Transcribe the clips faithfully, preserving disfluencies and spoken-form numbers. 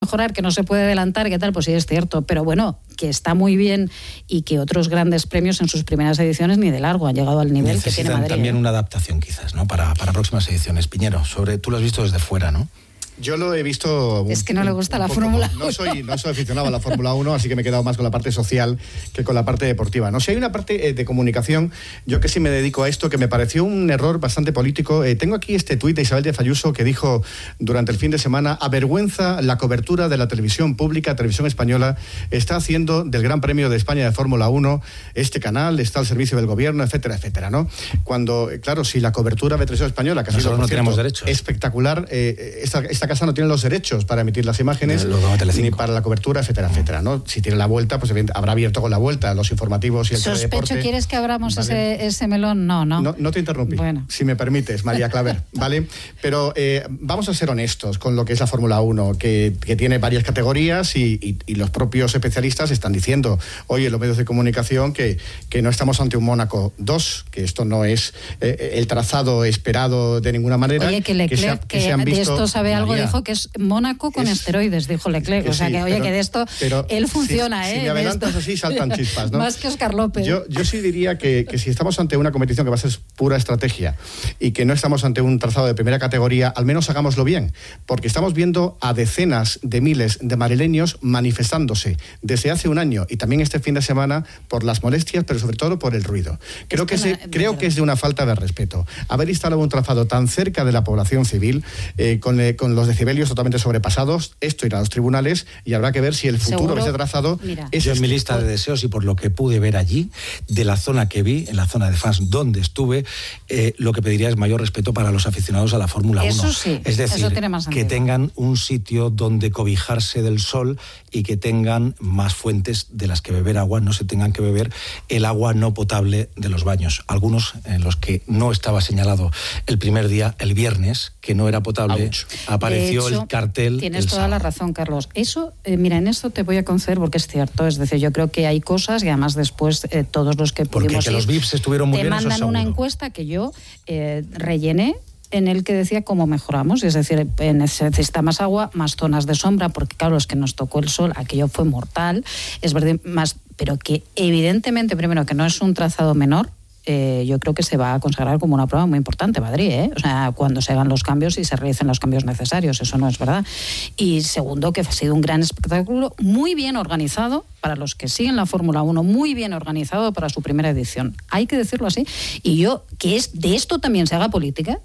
mejorar, que no se puede adelantar, que tal, pues sí es cierto, pero bueno, que está muy bien y que otros grandes premios en sus primeras ediciones ni de largo han llegado al nivel Necesitan que tiene Madrid. También una adaptación quizás, ¿no? Para, para próximas ediciones. Piñero, sobre, tú lo has visto desde fuera, ¿no? Yo lo he visto... Es que no le gusta la Fórmula uno. No soy, no soy aficionado a la Fórmula uno, así que me he quedado más con la parte social que con la parte deportiva. No, si hay una parte eh, de comunicación, yo que sí me dedico a esto, que me pareció un error bastante político. Eh, tengo aquí este tuit de Isabel Díaz Ayuso que dijo durante el fin de semana: avergüenza la cobertura de la televisión pública, televisión española, está haciendo del Gran Premio de España de Fórmula uno. Este canal está al servicio del gobierno, etcétera, etcétera, ¿no? Cuando, eh, claro, si la cobertura de televisión española, que ha sido, no por tenemos cierto, derechos. espectacular, eh, esta, esta casa no tiene los derechos para emitir las imágenes, ni para la cobertura, etcétera, etcétera, ¿no? Si tiene la vuelta, pues habrá abierto con la vuelta los informativos y el Sospecho, teledeporte. ¿quieres que abramos ¿Vale? ese, ese melón? No, no. No, no te interrumpí, bueno. si me permites, María Claver, ¿vale? Pero eh, vamos a ser honestos con lo que es la Fórmula uno, que, que tiene varias categorías y, y, y los propios especialistas están diciendo hoy en los medios de comunicación que, que no estamos ante un Mónaco dos, que esto no es eh, el trazado esperado de ninguna manera. Oye, que Leclerc, que, se, que, que se han visto, de esto sabe algo, María, dijo que es Mónaco con es, esteroides, dijo Leclerc. O sea, sí, que oye, pero, que de esto él funciona, si, ¿eh? Si me adelantas así, saltan chispas, ¿no? Más que Óscar López. Yo, yo sí diría que, que si estamos ante una competición que va a ser pura estrategia y que no estamos ante un trazado de primera categoría, al menos hagámoslo bien, porque estamos viendo a decenas de miles de madrileños manifestándose desde hace un año y también este fin de semana por las molestias, pero sobre todo por el ruido. Creo, que, se, creo que es de una falta de respeto haber instalado un trazado tan cerca de la población civil, eh, con, eh, con los decibelios totalmente sobrepasados. Esto irá a los tribunales y habrá que ver si el futuro ¿Seguro? de ese trazado Mira, es yo en este. mi lista de deseos y por lo que pude ver allí, de la zona que vi, en la zona de fans donde estuve, eh, lo que pediría es mayor respeto para los aficionados a la Fórmula uno. Eso sí, es decir, eso tiene más que sentido. tengan un sitio donde cobijarse del sol y que tengan más fuentes de las que beber agua, no se tengan que beber el agua no potable de los baños. Algunos en los que no estaba señalado el primer día, el viernes, que no era potable, Ouch. apareció hecho, el cartel. Tienes toda sábado. la razón, Carlos. Eso, eh, mira, en esto te voy a conceder porque es cierto. Es decir, yo creo que hay cosas y además después eh, todos los que porque pudimos que ir, los V I Ps estuvieron muy te bien, mandan una encuesta que yo eh, rellené, en el que decía cómo mejoramos, es decir, necesita más agua, más zonas de sombra, porque claro, es que nos tocó el sol, aquello fue mortal, es verdad, más, pero que evidentemente, primero, que no es un trazado menor. Eh, yo creo que se va a consagrar como una prueba muy importante Madrid, ¿eh? O sea, cuando se hagan los cambios y se realicen los cambios necesarios, eso no es verdad. Y segundo, que ha sido un gran espectáculo, muy bien organizado para los que siguen la Fórmula uno, muy bien organizado para su primera edición. Hay que decirlo así. Y yo, que es de esto también se haga política.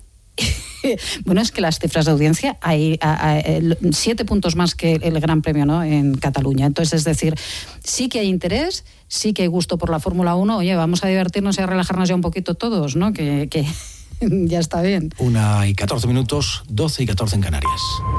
Bueno, es que las cifras de audiencia hay, hay, hay siete puntos más que el Gran Premio, ¿no?, en Cataluña. Entonces, es decir, sí que hay interés, sí que hay gusto por la Fórmula uno. Oye, vamos a divertirnos y a relajarnos ya un poquito todos, ¿no? Que, que ya está bien. Una y catorce minutos, doce y catorce en Canarias.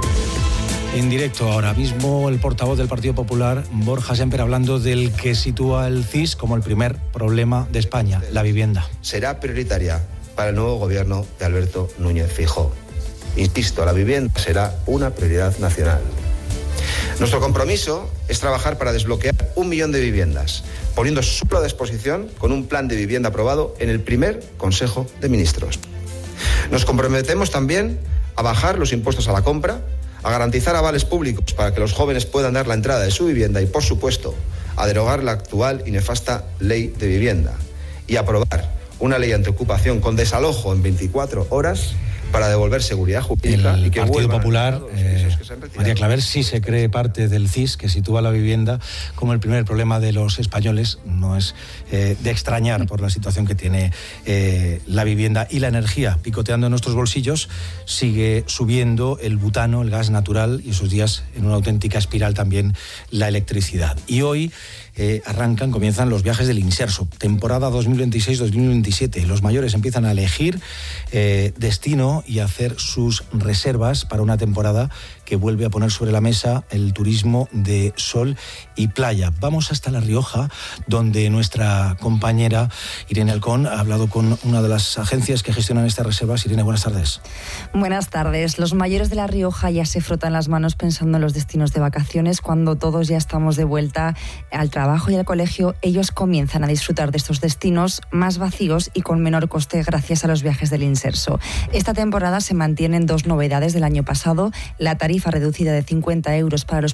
En directo ahora mismo el portavoz del Partido Popular, Borja Semper, hablando del que sitúa el C I S como el primer problema de España, la vivienda. Será prioritaria para el nuevo gobierno de Alberto Núñez Feijóo. Insisto, la vivienda será una prioridad nacional. Nuestro compromiso es trabajar para desbloquear un millón de viviendas, poniendo solo a disposición con un plan de vivienda aprobado en el primer Consejo de Ministros. Nos comprometemos también a bajar los impuestos a la compra, a garantizar avales públicos para que los jóvenes puedan dar la entrada de su vivienda y, por supuesto, a derogar la actual y nefasta ley de vivienda y a aprobar una ley antiocupación con desalojo en veinticuatro horas para devolver seguridad jurídica. El y que Partido Popular, eh, María Claver, sí se cree parte del C I S, que sitúa la vivienda como el primer problema de los españoles. No es eh, de extrañar por la situación que tiene eh, la vivienda y la energía picoteando en nuestros bolsillos. Sigue subiendo el butano, el gas natural, y esos días en una auténtica espiral también la electricidad. Y hoy Eh, arrancan, comienzan los viajes del Inserso, temporada dos mil veintiséis dos mil veintisiete. Los mayores empiezan a elegir eh, destino y a hacer sus reservas para una temporada que vuelve a poner sobre la mesa el turismo de sol y playa. Vamos hasta La Rioja, donde nuestra compañera Irene Alcón ha hablado con una de las agencias que gestionan estas reservas. Irene, buenas tardes. Buenas tardes. Los mayores de La Rioja ya se frotan las manos pensando en los destinos de vacaciones. Cuando todos ya estamos de vuelta al trabajo y al colegio, ellos comienzan a disfrutar de estos destinos más vacíos y con menor coste gracias a los viajes del Inserso. Esta temporada se mantienen dos novedades del año pasado: la tarifa reducida de cincuenta euros para los